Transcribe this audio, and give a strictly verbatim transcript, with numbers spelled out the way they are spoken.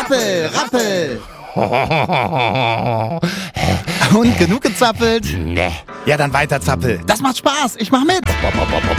Rappel, Rappel. Und genug gezappelt? Nee. Ja, dann weiter Zappel. Das macht Spaß, ich mach mit.